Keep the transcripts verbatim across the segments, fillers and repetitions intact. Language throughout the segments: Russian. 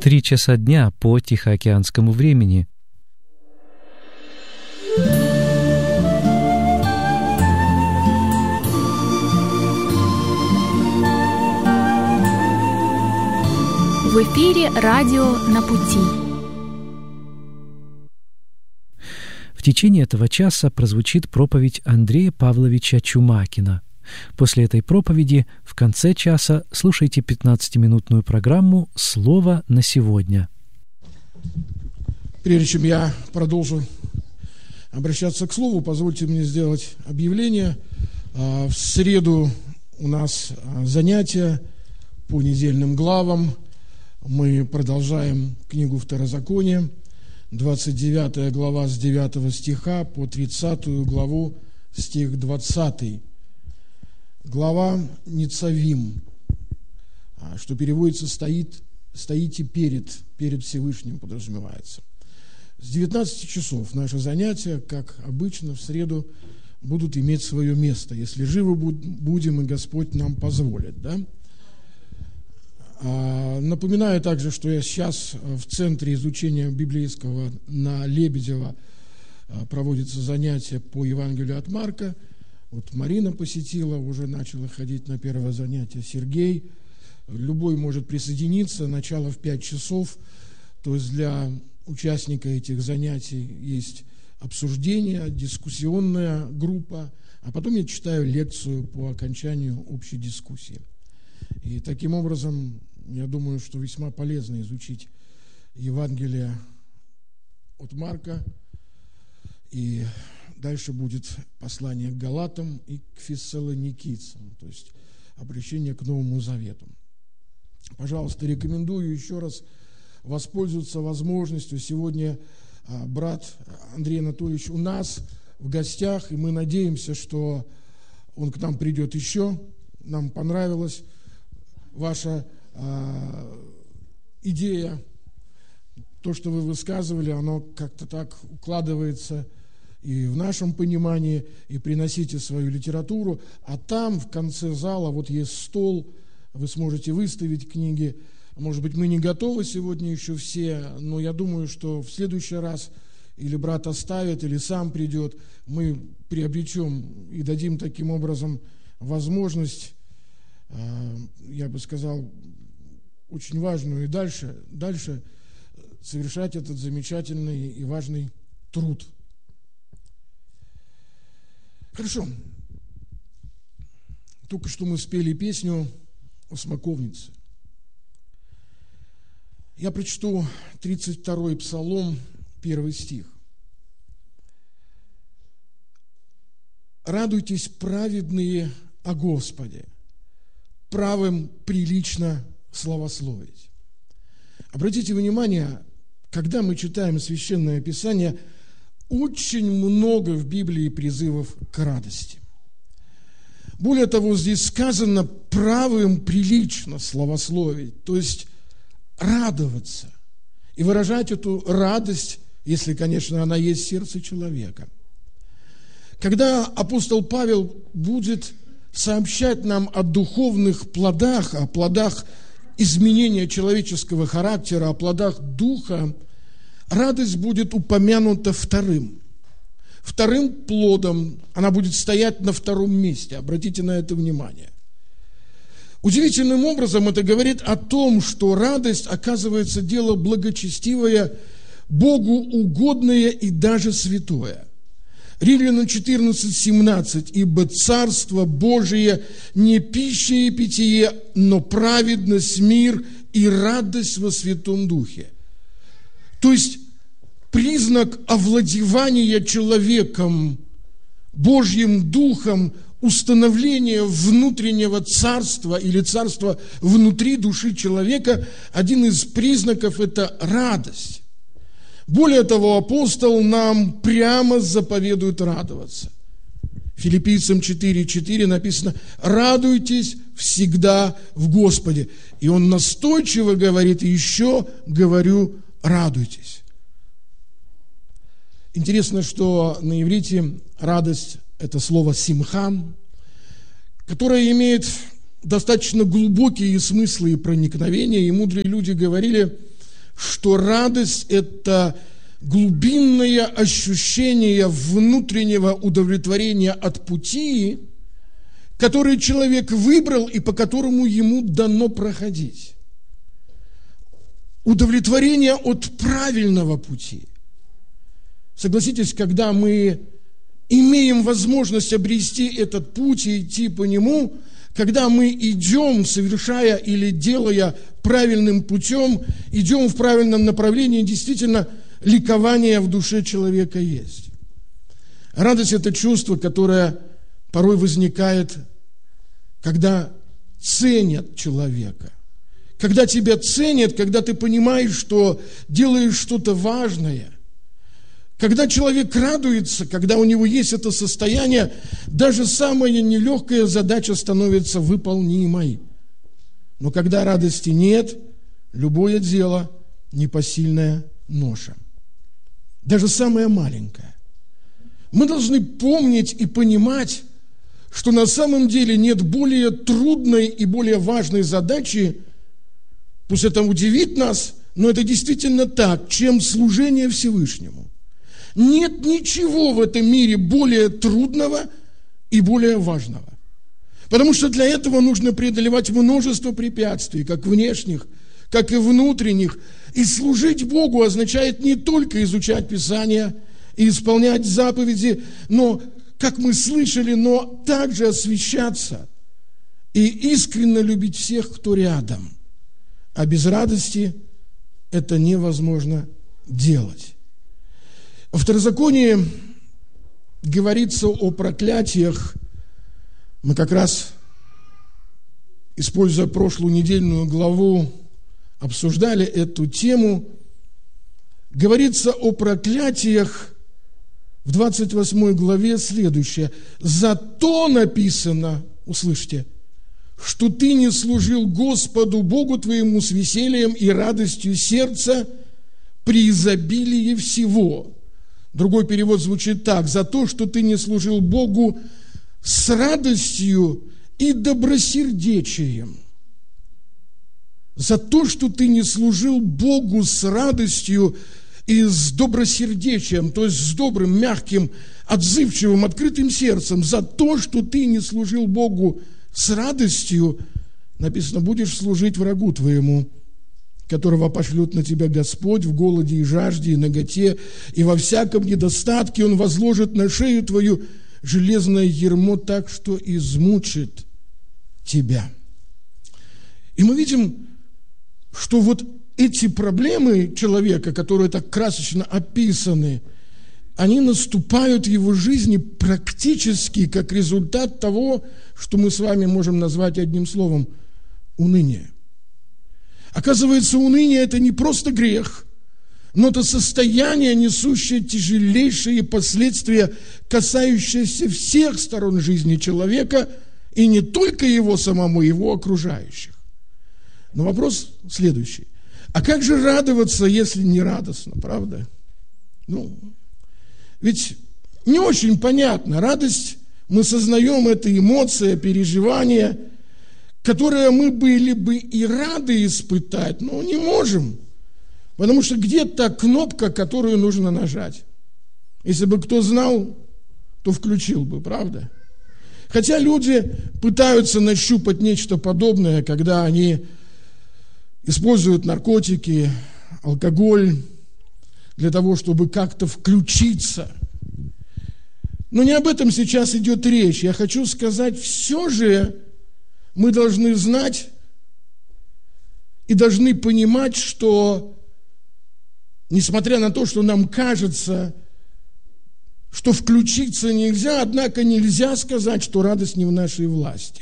Три часа дня по Тихоокеанскому времени. В эфире радио «На пути». В течение этого часа прозвучит проповедь Андрея Павловича Чумакина. После этой проповеди в конце часа слушайте пятнадцатиминутную программу «Слово на сегодня». Прежде чем я продолжу обращаться к Слову, позвольте мне сделать объявление. В среду у нас занятия по недельным главам. Мы продолжаем книгу Второзакония, двадцать девятая глава с девятого стиха по тридцатую главу, стих двадцатый. Глава Ницавим, что переводится «стоит, стоите перед, перед Всевышним» подразумевается. С девятнадцати часов наши занятия, как обычно, в среду будут иметь свое место, если живы будем и Господь нам позволит, да? Напоминаю также, что я сейчас в Центре изучения библейского на Лебедева проводится занятие по Евангелию от Марка. Вот Марина посетила, уже начала ходить на первое занятие. Сергей, любой может присоединиться. Начало в пять часов. То есть для участника этих занятий есть обсуждение, дискуссионная группа. А потом я читаю лекцию по окончанию общей дискуссии. И таким образом, я думаю, что весьма полезно изучить Евангелие от Марка. И дальше будет послание к Галатам и к Фессалоникийцам, то есть обращение к Новому Завету. Пожалуйста, рекомендую еще раз воспользоваться возможностью. Сегодня брат Андрей Анатольевич у нас в гостях, и мы надеемся, что он к нам придет еще. Нам понравилась ваша э, идея, то, что вы высказывали, оно как-то так укладывается и в нашем понимании, и приносите свою литературу, а там в конце зала вот есть стол, вы сможете выставить книги. Может быть, мы не готовы сегодня еще все, но я думаю, что в следующий раз или брат оставит, или сам придет, мы приобретем и дадим таким образом возможность, я бы сказал, очень важную и дальше, дальше совершать этот замечательный и важный труд. Хорошо. Только что мы спели песню о смоковнице. Я прочту тридцать второй Псалом, первый стих. «Радуйтесь, праведные, о Господе, правым прилично славословить». Обратите внимание, когда мы читаем Священное Писание, очень много в Библии призывов к радости. Более того, здесь сказано правым прилично славословить, то есть радоваться и выражать эту радость, если, конечно, она есть в сердце человека. Когда апостол Павел будет сообщать нам о духовных плодах, о плодах изменения человеческого характера, о плодах духа, радость будет упомянута вторым. Вторым плодом она будет стоять на втором месте. Обратите на это внимание. Удивительным образом это говорит о том, что радость, оказывается, дело благочестивое, Богу угодное и даже святое. Римлянам четырнадцать семнадцать. «Ибо Царство Божие не пища и питье, но праведность, мир и радость во Святом Духе». То есть признак овладевания человеком Божьим Духом, установление внутреннего царства или царства внутри души человека, один из признаков – это радость. Более того, апостол нам прямо заповедует радоваться. Филиппийцам четыре четыре написано: «Радуйтесь всегда в Господе». И он настойчиво говорит: «Еще говорю, радуйтесь». Интересно, что на иврите радость – это слово «симхам», которое имеет достаточно глубокие смыслы и проникновения, и мудрые люди говорили, что радость – это глубинное ощущение внутреннего удовлетворения от пути, который человек выбрал и по которому ему дано проходить. Удовлетворение от правильного пути. Согласитесь, когда мы имеем возможность обрести этот путь и идти по нему, когда мы идем, совершая или делая правильным путем, идем в правильном направлении, действительно, ликование в душе человека есть. Радость – это чувство, которое порой возникает, когда ценят человека. Когда тебя ценят, когда ты понимаешь, что делаешь что-то важное. Когда человек радуется, когда у него есть это состояние, даже самая нелегкая задача становится выполнимой. Но когда радости нет, любое дело – непосильная ноша. Даже самое маленькое. Мы должны помнить и понимать, что на самом деле нет более трудной и более важной задачи, пусть это удивит нас, но это действительно так, чем служение Всевышнему. Нет ничего в этом мире более трудного и более важного. Потому что для этого нужно преодолевать множество препятствий, как внешних, как и внутренних. И служить Богу означает не только изучать Писание и исполнять заповеди, но, как мы слышали, но также освящаться и искренне любить всех, кто рядом. А без радости это невозможно делать. Во Второзаконии говорится о проклятиях. Мы как раз, используя прошлую недельную главу, обсуждали эту тему. Говорится о проклятиях в двадцать восьмой главе следующее. «Зато написано, услышьте, что ты не служил Господу Богу твоему с весельем и радостью сердца при изобилии всего». Другой перевод звучит так: «За то, что ты не служил Богу с радостью и добросердечием». За то, что ты не служил Богу с радостью и с добросердечием, то есть с добрым, мягким, отзывчивым, открытым сердцем. За то, что ты не служил Богу с радостью, написано, будешь служить врагу твоему, которого пошлет на тебя Господь в голоде и жажде, и наготе, и во всяком недостатке Он возложит на шею твою железное ярмо так, что измучит тебя. И мы видим, что вот эти проблемы человека, которые так красочно описаны, они наступают в его жизни практически как результат того, что мы с вами можем назвать одним словом – уныние. Оказывается, уныние – это не просто грех, но это состояние, несущее тяжелейшие последствия, касающиеся всех сторон жизни человека, и не только его самому, его окружающих. Но вопрос следующий. А как же радоваться, если не радостно, правда? Ну, ведь не очень понятно. Радость, мы сознаем, это эмоция, переживание, которое мы были бы и рады испытать, но не можем. Потому что где-то кнопка, которую нужно нажать. Если бы кто знал, то включил бы, правда? Хотя люди пытаются нащупать нечто подобное, когда они используют наркотики, алкоголь для того, чтобы как-то включиться. Но не об этом сейчас идет речь. Я хочу сказать, все же мы должны знать и должны понимать, что, несмотря на то, что нам кажется, что включиться нельзя, однако нельзя сказать, что радость не в нашей власти.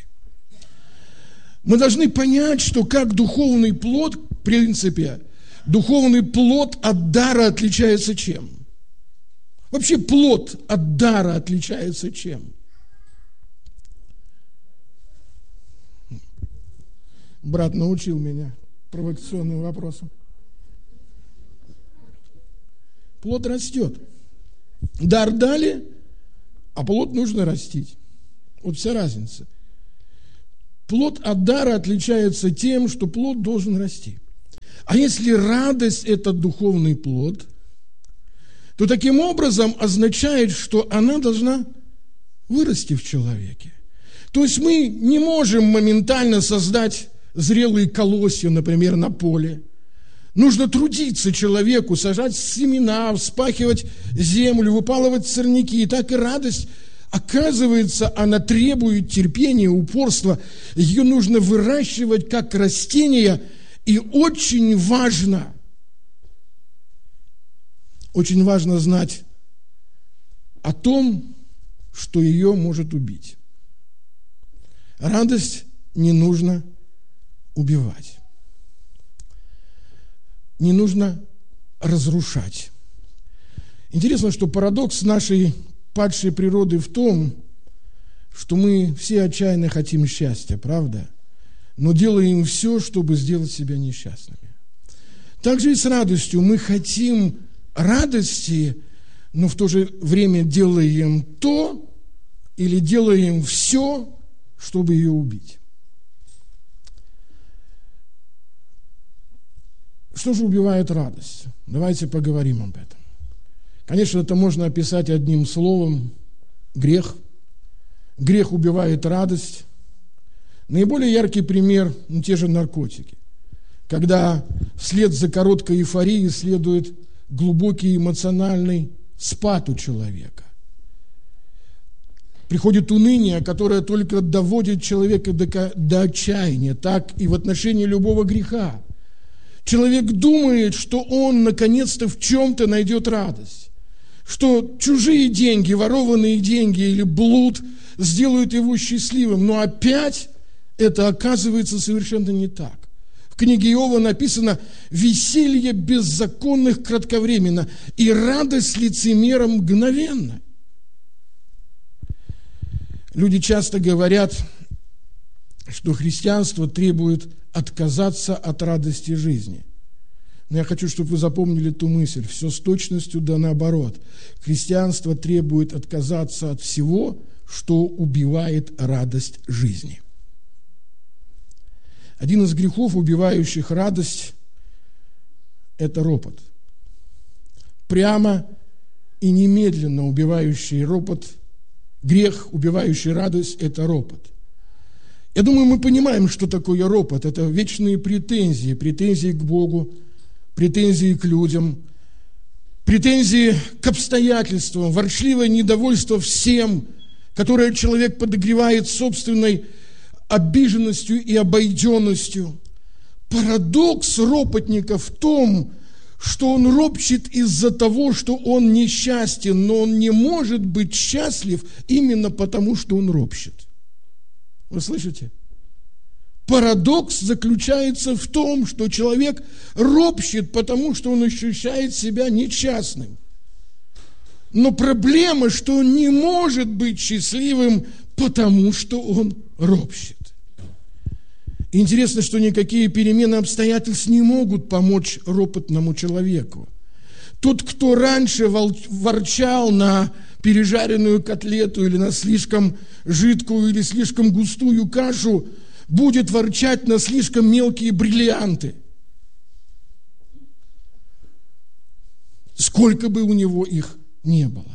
Мы должны понять, что как духовный плод, в принципе, духовный плод от дара отличается чем? Вообще плод от дара отличается чем? Брат научил меня провокационным вопросом. Плод растет. Дар дали, а плод нужно растить. Вот вся разница. Плод от дара отличается тем, что плод должен расти. А если радость – это духовный плод, то таким образом означает, что она должна вырасти в человеке. То есть мы не можем моментально создать зрелые колосья, например, на поле. Нужно трудиться человеку, сажать семена, вспахивать землю, выпалывать сорняки. И так и радость, оказывается, она требует терпения, упорства. Ее нужно выращивать как растение. И очень важно, очень важно знать о том, что ее может убить. Радость не нужно убивать. Не нужно разрушать. Интересно, что парадокс нашей падшей природы в том, что мы все отчаянно хотим счастья, правда? Но делаем все, чтобы сделать себя несчастными. Так же и с радостью. Мы хотим радости, но в то же время делаем то или делаем все, чтобы ее убить. Что же убивает радость? Давайте поговорим об этом. Конечно, это можно описать одним словом – грех. Грех убивает радость. Наиболее яркий пример – ну, те же наркотики. Когда вслед за короткой эйфорией следует глубокий эмоциональный спад у человека. Приходит уныние, которое только доводит человека до, до отчаяния, так и в отношении любого греха. Человек думает, что он наконец-то в чем-то найдет радость, что чужие деньги, ворованные деньги или блуд сделают его счастливым, но опять это оказывается совершенно не так. В книге Иова написано: «Веселье беззаконных кратковременно, и радость лицемера мгновенно». Люди часто говорят, что христианство требует отказаться от радости жизни. Но я хочу, чтобы вы запомнили ту мысль. Все с точностью да наоборот. Христианство требует отказаться от всего, что убивает радость жизни. Один из грехов, убивающих радость, это ропот. Прямо и немедленно убивающий ропот, грех, убивающий радость, это ропот. Я думаю, мы понимаем, что такое ропот. Это вечные претензии, претензии к Богу, претензии к людям, претензии к обстоятельствам, ворчливое недовольство всем, которое человек подогревает собственной обиженностью и обойденностью. Парадокс ропотника в том, что он ропщет из-за того, что он несчастен, но он не может быть счастлив именно потому, что он ропщет. Вы слышите? Парадокс заключается в том, что человек ропщет, потому что он ощущает себя несчастным. Но проблема, что он не может быть счастливым, потому что он ропщет. Интересно, что никакие перемены обстоятельств не могут помочь ропотному человеку. Тот, кто раньше ворчал на пережаренную котлету или на слишком жидкую или слишком густую кашу, будет ворчать на слишком мелкие бриллианты. Сколько бы у него их не было.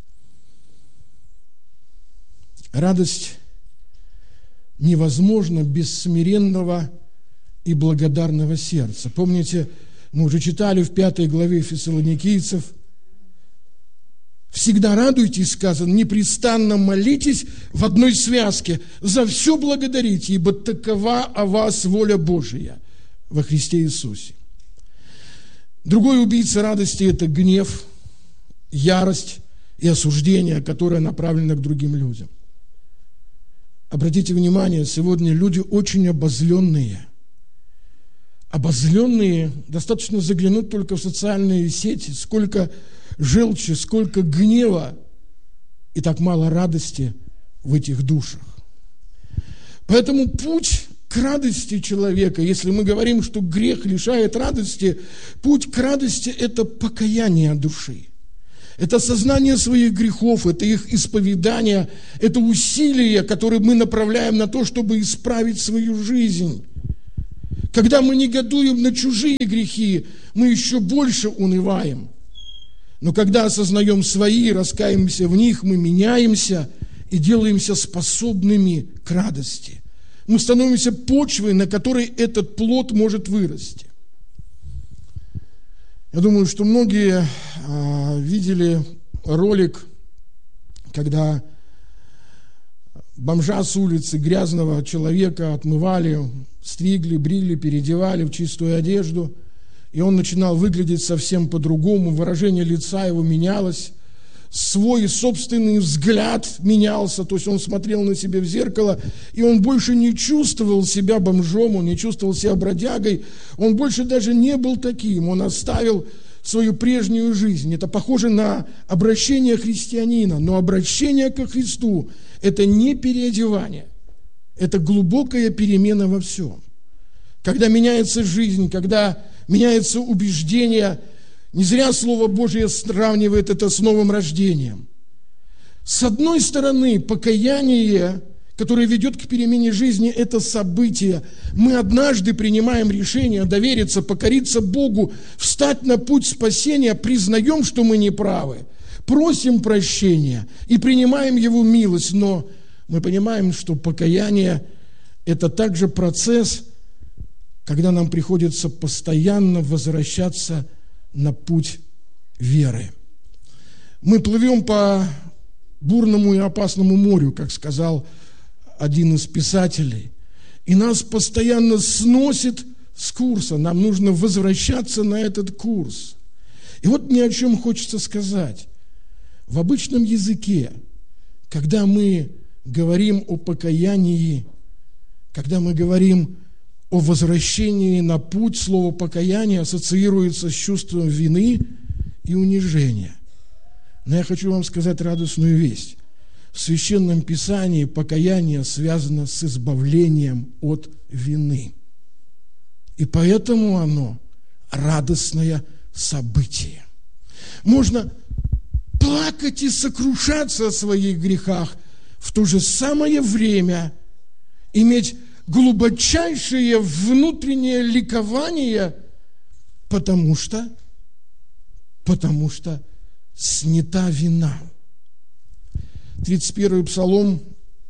Радость невозможна без смиренного и благодарного сердца. Помните, мы уже читали в пятой главе Фессалоникийцев: «Всегда радуйтесь, сказано, непрестанно молитесь в одной связке, за все благодарите, ибо такова о вас воля Божия во Христе Иисусе». Другой убийца радости – это гнев, ярость и осуждение, которое направлено к другим людям. Обратите внимание, сегодня люди очень обозленные. Обозленные, достаточно заглянуть только в социальные сети, сколько желчи, сколько гнева и так мало радости в этих душах. Поэтому путь к радости человека, если мы говорим, что грех лишает радости, путь к радости – это покаяние души. Это осознание своих грехов, это их исповедание, это усилия, которые мы направляем на то, чтобы исправить свою жизнь. Когда мы негодуем на чужие грехи, мы еще больше унываем. Но когда осознаем свои, раскаиваемся в них, мы меняемся и делаемся способными к радости. Мы становимся почвой, на которой этот плод может вырасти. Я думаю, что многие а, видели ролик, когда бомжа с улицы, грязного человека отмывали, стригли, брили, переодевали в чистую одежду, и он начинал выглядеть совсем по-другому, выражение лица его менялось, свой собственный взгляд менялся, то есть он смотрел на себя в зеркало, и он больше не чувствовал себя бомжом, он не чувствовал себя бродягой, он больше даже не был таким, он оставил свою прежнюю жизнь. Это похоже на обращение христианина, но обращение ко Христу – это не переодевание, это глубокая перемена во всем. Когда меняется жизнь, когда меняется убеждение, не зря Слово Божие сравнивает это с новым рождением. С одной стороны, покаяние, которое ведет к перемене жизни, это событие. Мы однажды принимаем решение довериться, покориться Богу, встать на путь спасения, признаем, что мы неправы, просим прощения и принимаем Его милость. Но мы понимаем, что покаяние – это также процесс, когда нам приходится постоянно возвращаться на путь веры. Мы плывем по бурному и опасному морю, как сказал один из писателей, и нас постоянно сносит с курса. Нам нужно возвращаться на этот курс. И вот мне о чем хочется сказать. В обычном языке, когда мы говорим о покаянии, когда мы говорим о возвращении на путь, слово «покаяние» ассоциируется с чувством вины и унижения. Но я хочу вам сказать радостную весть. В Священном Писании покаяние связано с избавлением от вины. И поэтому оно радостное событие. Можно плакать и сокрушаться о своих грехах, в то же самое время иметь глубочайшее внутреннее ликование, потому что, потому что снята вина. тридцать первый Псалом,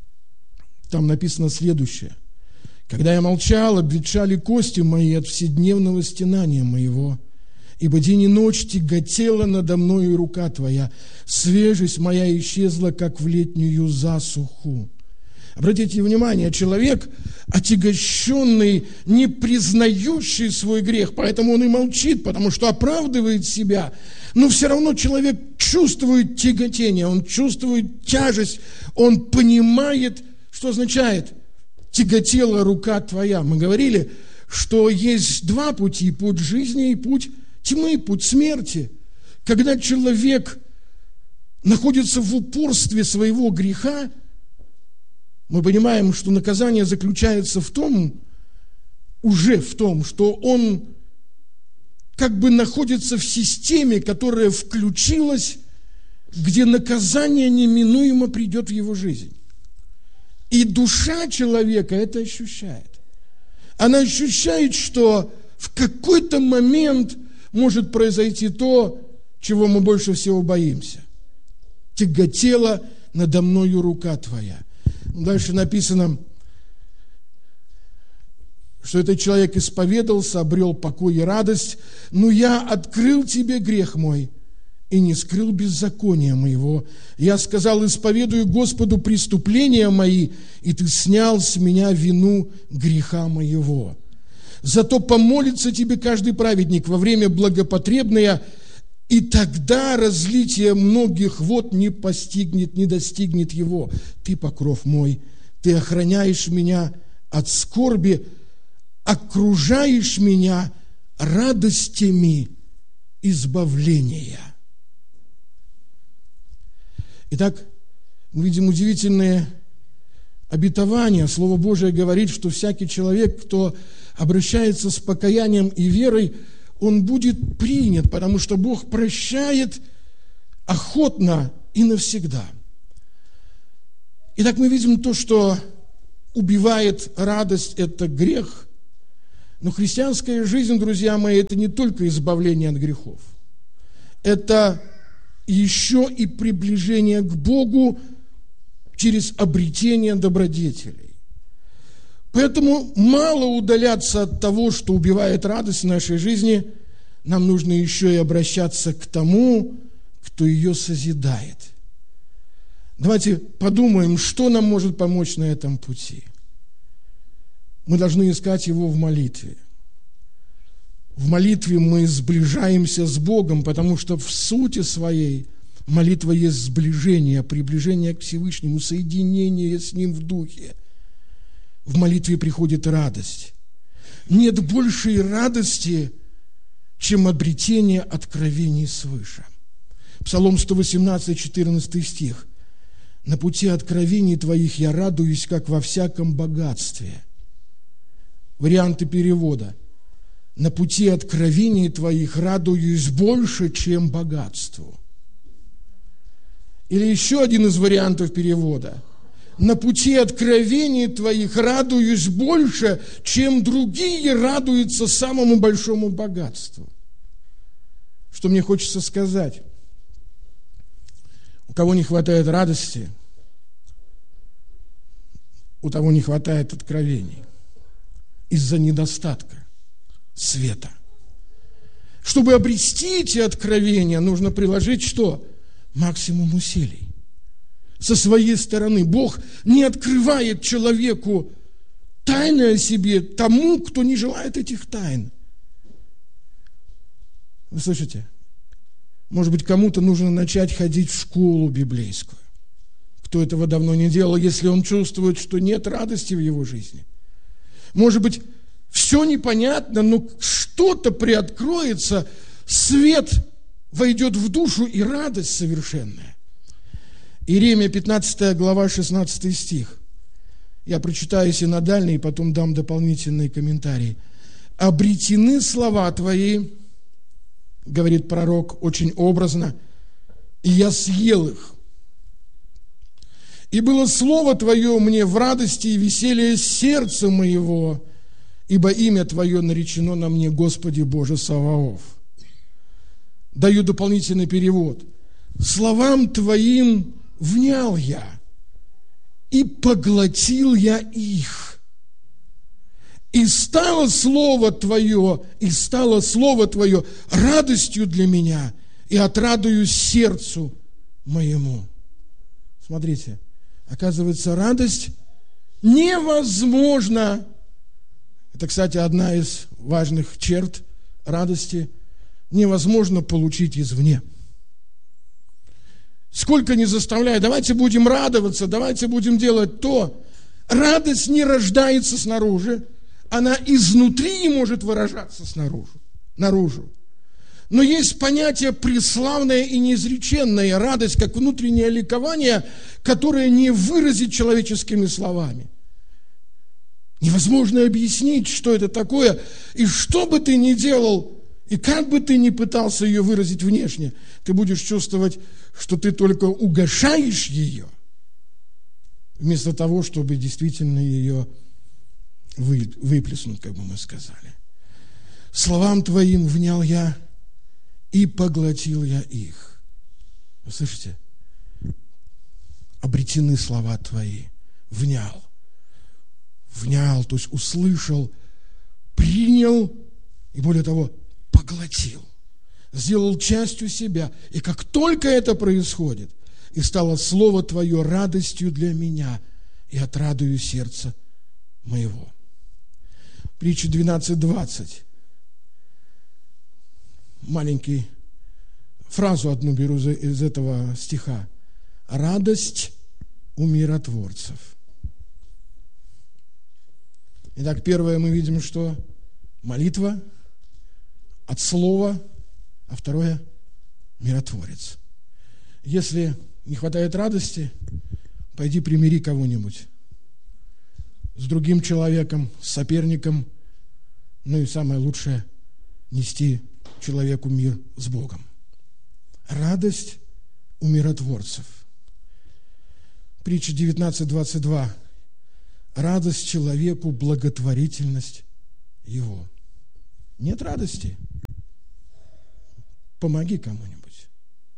там написано следующее. «Когда я молчал, обветшали кости мои от вседневного стенания моего, ибо день и ночь тяготела надо мною рука Твоя, свежесть моя исчезла, как в летнюю засуху». Обратите внимание, человек, отягощенный, не признающий свой грех, поэтому он и молчит, потому что оправдывает себя, но все равно человек чувствует тяготение, он чувствует тяжесть, он понимает, что означает «тяготела рука твоя». Мы говорили, что есть два пути, путь жизни и путь тьмы, путь смерти. Когда человек находится в упорстве своего греха, мы понимаем, что наказание заключается в том, уже в том, что он как бы находится в системе, которая включилась, где наказание неминуемо придет в его жизнь. И душа человека это ощущает. Она ощущает, что в какой-то момент может произойти то, чего мы больше всего боимся. «Тяготела надо мною рука твоя». Дальше написано, что этот человек исповедался, обрел покой и радость. «Но я открыл тебе грех мой и не скрыл беззакония моего. Я сказал, исповедую Господу преступления мои, и ты снял с меня вину греха моего. Зато помолится тебе каждый праведник во время благопотребное, и тогда разлитие многих вод не постигнет, не достигнет его. Ты покров мой, ты охраняешь меня от скорби, окружаешь меня радостями избавления». Итак, мы видим удивительные обетования. Слово Божие говорит, что всякий человек, кто обращается с покаянием и верой, он будет принят, потому что Бог прощает охотно и навсегда. Итак, мы видим то, что убивает радость – это грех, Но христианская жизнь, друзья мои, это не только избавление от грехов. Это еще и приближение к Богу через обретение добродетелей. Поэтому мало удаляться от того, что убивает радость в нашей жизни. Нам нужно еще и обращаться к тому, кто ее созидает. Давайте подумаем, что нам может помочь на этом пути. Мы должны искать его в молитве. В молитве мы сближаемся с Богом, потому что в сути своей молитва есть сближение, приближение к Всевышнему, соединение с Ним в духе. В молитве приходит радость. Нет большей радости, чем обретение откровений свыше. Псалом сто восемнадцать, четырнадцатый стих. «На пути откровений Твоих я радуюсь, как во всяком богатстве». Варианты перевода. «На пути откровений Твоих радуюсь больше, чем богатству». Или еще один из вариантов перевода. «На пути откровений Твоих радуюсь больше, чем другие радуются самому большому богатству». Что мне хочется сказать? У кого не хватает радости, у того не хватает откровений из-за недостатка света. Чтобы обрести эти откровения, нужно приложить что? Максимум усилий. Со своей стороны Бог не открывает человеку тайны о себе тому, кто не желает этих тайн. Вы слышите? Может быть, кому-то нужно начать ходить в школу библейскую. Кто этого давно не делал, если он чувствует, что нет радости в его жизни. Может быть, все непонятно, но что-то приоткроется, свет войдет в душу и радость совершенная. Иеремия пятнадцатая глава, шестнадцатый стих. Я прочитаю синодальный и потом дам дополнительные комментарии. «Обретены слова Твои, — говорит пророк очень образно, — и я съел их. И было слово Твое мне в радости и веселье сердца моего, ибо имя Твое наречено на мне, Господи Боже Саваоф». Даю дополнительный перевод. «Словам Твоим внял я, и поглотил я их. И стало Слово Твое, и стало Слово Твое радостью для меня, и отрадуюсь сердцу моему». Смотрите, оказывается, радость невозможна. Это, кстати, одна из важных черт радости. Невозможно получить извне. Сколько ни заставляй, давайте будем радоваться, давайте будем делать то. Радость не рождается снаружи, она изнутри может выражаться снаружи, наружу. Но есть понятие преславная и неизреченная радость, как внутреннее ликование, которое не выразить человеческими словами. Невозможно объяснить, что это такое, и что бы ты ни делал, и как бы ты ни пытался ее выразить внешне, ты будешь чувствовать, что ты только угошаешь ее, вместо того, чтобы действительно ее вы, выплеснуть, как бы мы сказали. «Словам Твоим внял я, и поглотил я их». Вы слышите? Обретены слова Твои. Внял. Внял, то есть услышал, принял, и более того, поглотил. Сделал частью себя. И как только это происходит, и стало Слово Твое радостью для меня, и отрадую сердца моего. Притча двенадцать двадцать. Маленький фразу одну беру из этого стиха. «Радость у миротворцев». Итак, первое мы видим, что молитва от слова, а второе – миротворец. Если не хватает радости, пойди примири кого-нибудь с другим человеком, с соперником, ну и самое лучшее – нести человеку мир с Богом. Радость у миротворцев. Притча девятнадцать двадцать два. Радость человеку, благотворительность Его. Нет радости? Помоги кому-нибудь.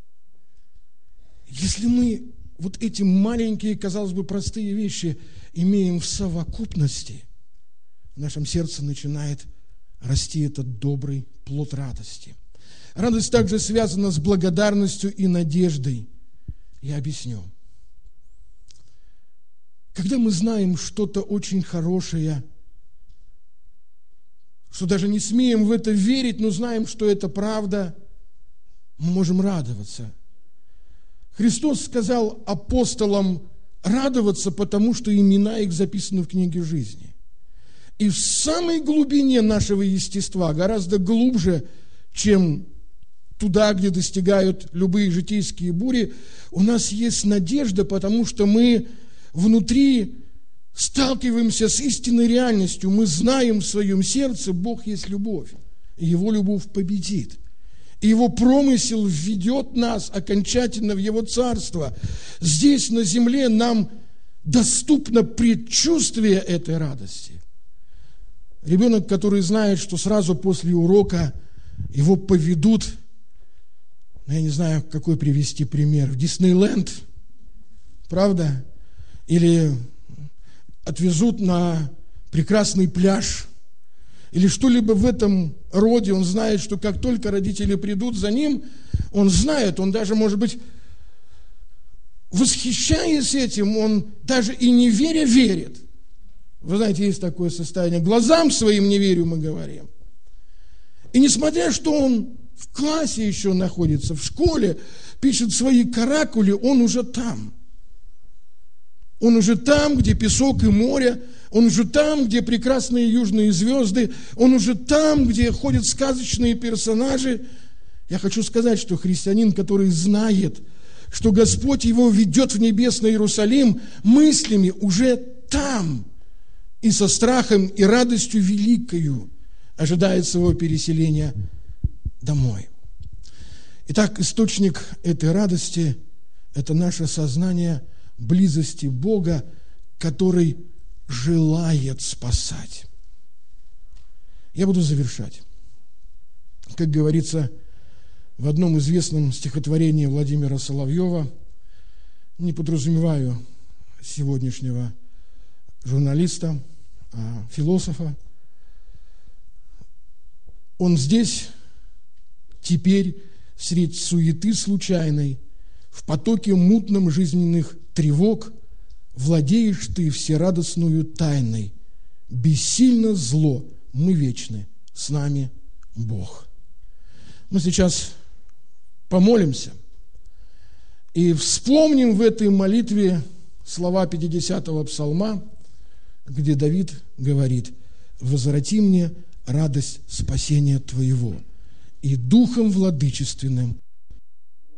Если мы вот эти маленькие, казалось бы, простые вещи имеем в совокупности, в нашем сердце начинает расти этот добрый плод радости. Радость также связана с благодарностью и надеждой. Я объясню. Когда мы знаем что-то очень хорошее, что даже не смеем в это верить, но знаем, что это правда, мы можем радоваться. Христос сказал апостолам радоваться, потому что имена их записаны в книге жизни. И в самой глубине нашего естества, гораздо глубже, чем туда, где достигают любые житейские бури, у нас есть надежда, потому что мы внутри сталкиваемся с истинной реальностью. Мы знаем в своем сердце, Бог есть любовь, и Его любовь победит. И Его промысел введет нас окончательно в Его Царство. Здесь, на земле, нам доступно предчувствие этой радости. Ребенок, который знает, что сразу после урока его поведут, я не знаю, какой привести пример, в Диснейленд, правда? Или отвезут на прекрасный пляж, или что-либо в этом роде. Он знает, что как только родители придут за ним, он знает, он даже, может быть, восхищаясь этим, он даже и не веря, верит. Вы знаете, есть такое состояние. Глазам своим не верю, мы говорим. И несмотря, что он в классе еще находится, в школе, пишет свои каракули, он уже там. Он уже там, где песок и море, он уже там, где прекрасные южные звезды, он уже там, где ходят сказочные персонажи. Я хочу сказать, что христианин, который знает, что Господь его ведет в небесный Иерусалим, мыслями уже там, и со страхом и радостью великою ожидает своего переселения домой. Итак, источник этой радости – это наше сознание близости Бога, который желает спасать. Я буду завершать. Как говорится в одном известном стихотворении Владимира Соловьева, не подразумеваю сегодняшнего журналиста, а философа, он здесь, теперь, средь суеты случайной, в потоке мутном жизненных тревог, владеешь ты всерадостную тайной. Бессильно зло, мы вечны, с нами Бог. Мы сейчас помолимся и вспомним в этой молитве слова пятидесятого псалма, где Давид говорит: «Возврати мне радость спасения Твоего, и духом владычественным